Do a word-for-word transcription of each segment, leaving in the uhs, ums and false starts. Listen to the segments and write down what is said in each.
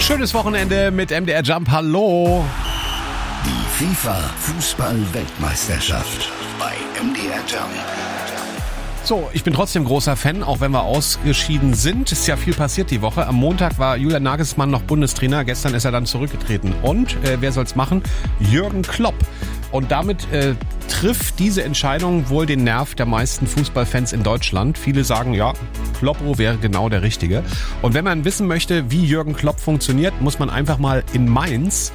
Schönes Wochenende mit M D R Jump. Hallo. Die FIFA-Fußball-Weltmeisterschaft bei M D R Jump. So, ich bin trotzdem großer Fan, auch wenn wir ausgeschieden sind. Ist ja viel passiert die Woche. Am Montag war Julian Nagelsmann noch Bundestrainer. Gestern ist er dann zurückgetreten. Und äh, wer soll's machen? Jürgen Klopp. Und damit äh, trifft diese Entscheidung wohl den Nerv der meisten Fußballfans in Deutschland. Viele sagen, ja, Kloppo wäre genau der Richtige. Und wenn man wissen möchte, wie Jürgen Klopp funktioniert, muss man einfach mal in Mainz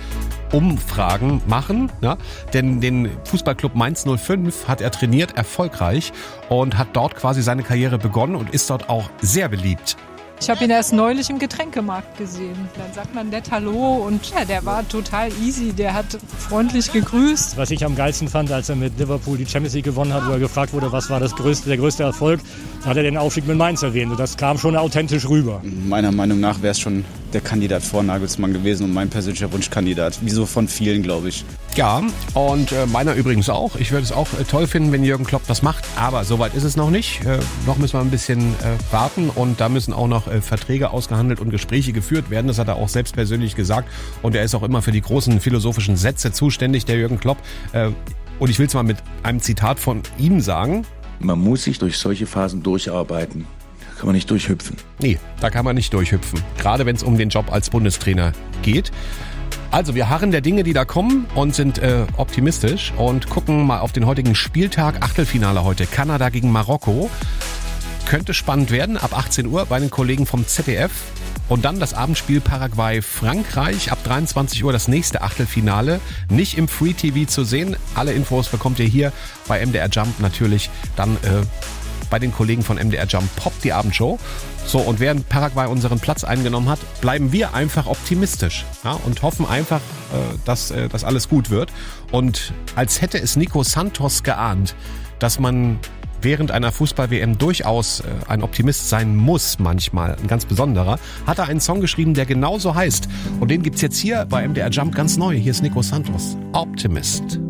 Umfragen machen, ja? Denn den Fußballclub Mainz null fünf hat er trainiert, erfolgreich, und hat dort quasi seine Karriere begonnen und ist dort auch sehr beliebt. Ich habe ihn erst neulich im Getränkemarkt gesehen. Dann sagt man nett Hallo und ja, der war total easy, der hat freundlich gegrüßt. Was ich am geilsten fand, als er mit Liverpool die Champions League gewonnen hat, wo er gefragt wurde, was war das größte, der größte Erfolg, da hat er den Aufstieg mit Mainz erwähnt und das kam schon authentisch rüber. Meiner Meinung nach wäre es schon der Kandidat vor Nagelsmann gewesen und mein persönlicher Wunschkandidat, wie so von vielen, glaube ich. Ja, und äh, meiner übrigens auch. Ich würde es auch äh, toll finden, wenn Jürgen Klopp das macht, aber soweit ist es noch nicht. Äh, noch müssen wir ein bisschen äh, warten und da müssen auch noch äh, Verträge ausgehandelt und Gespräche geführt werden. Das hat er auch selbst persönlich gesagt und er ist auch immer für die großen philosophischen Sätze zuständig, der Jürgen Klopp. Äh, und ich will es mal mit einem Zitat von ihm sagen. Man muss sich durch solche Phasen durcharbeiten. Da kann man nicht durchhüpfen. Nee, da kann man nicht durchhüpfen. Gerade wenn es um den Job als Bundestrainer geht. Also wir harren der Dinge, die da kommen und sind äh, optimistisch und gucken mal auf den heutigen Spieltag. Achtelfinale heute, Kanada gegen Marokko. Könnte spannend werden, ab achtzehn Uhr bei den Kollegen vom Z D F. Und dann das Abendspiel Paraguay-Frankreich. Ab dreiundzwanzig Uhr das nächste Achtelfinale. Nicht im Free T V zu sehen. Alle Infos bekommt ihr hier bei M D R Jump natürlich dann äh, bei den Kollegen von M D R Jump Pop, die Abendshow. So, und während Paraguay unseren Platz eingenommen hat, bleiben wir einfach optimistisch, ja, und hoffen einfach, äh, dass äh, das alles gut wird. Und als hätte es Nico Santos geahnt, dass man während einer Fußball-W M durchaus äh, ein Optimist sein muss, manchmal ein ganz besonderer, hat er einen Song geschrieben, der genauso heißt. Und den gibt's jetzt hier bei M D R Jump ganz neu. Hier ist Nico Santos, Optimist.